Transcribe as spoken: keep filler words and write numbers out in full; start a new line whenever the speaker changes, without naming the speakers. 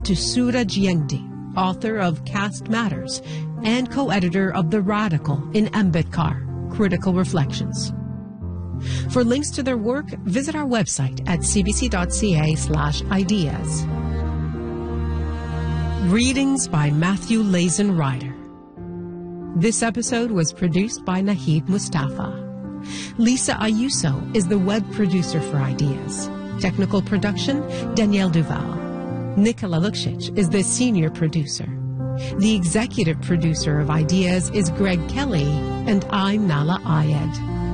to Sura Jiengdi, author of Caste Matters and co-editor of The Radical in Ambedkar, Critical Reflections. For links to their work, visit our website at cbc.ca slash ideas. Readings by Matthew Lazen Ryder. This episode was produced by Nahid Mustafa. Lisa Ayuso is the web producer for Ideas. Technical production, Danielle Duval. Nicola Luksic is the senior producer. The executive producer of Ideas is Greg Kelly, and I'm Nala Ayed.